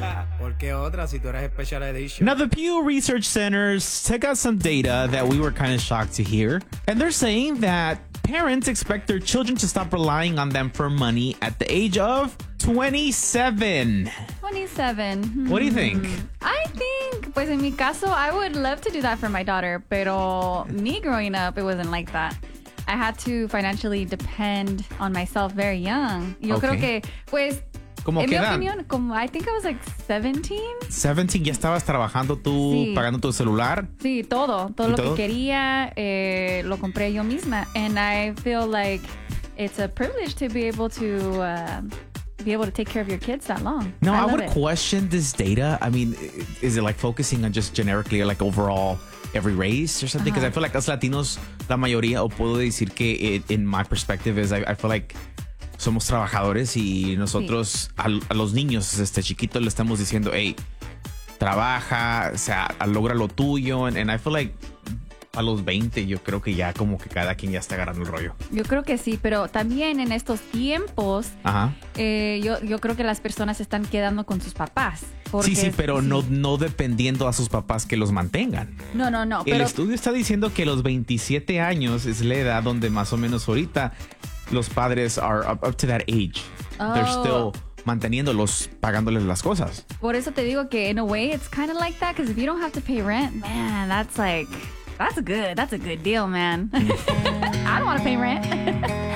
¿Por qué otra si tú eres Special Edition? Now, the Pew Research Centers took out some data that we were kind of shocked to hear. And they're saying that parents expect their children to stop relying on them for money at the age of 27. 27. What do you think? I think, pues en mi caso, I would love to do that for my daughter, pero me growing up, it wasn't like that. I had to financially depend on myself very young. Yo creo que, pues, ¿Cómo en qué mi edad? opinión, como I think I was like 17. 17, ya estabas trabajando tú, Sí. pagando tu celular. Sí, todo ¿Y lo todo? que quería lo compré yo misma. And I feel like it's a privilege to be able to take care of your kids that long. No, I love would it. question this data. I mean, is it like focusing on just generically, like overall every race or something? Because I feel like us Latinos, la mayoría, o puedo decir que in my perspective is I feel like somos trabajadores y nosotros a los niños chiquitos le estamos diciendo, hey, trabaja, o sea, logra lo tuyo. And I feel like a los 20 yo creo que ya como que cada quien ya está agarrando el rollo. Yo creo que sí, pero también en estos tiempos, Ajá. yo creo que las personas se están quedando con sus papás. Porque Sí, pero no dependiendo a sus papás que los mantengan. No. El Pero estudio está diciendo que los 27 años es la edad donde más o menos ahorita los padres are up to that age. They're still manteniéndolos, pagándoles las cosas. por eso te digo que in a way it's kind of like that, because if you don't have to pay rent, man, that's a good deal, man. I don't want to pay rent.